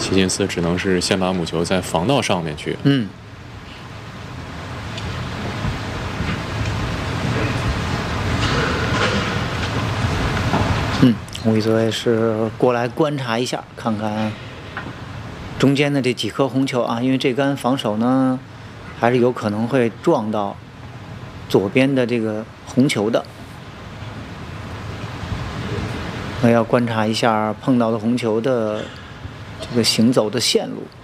提金斯只能是先把母球在防道上面去。 吴泽也是过来观察一下，看看中间的这几颗红球啊，因为这杆防守呢，还是有可能会撞到左边的这个红球的。我要观察一下碰到的红球的这个行走的线路。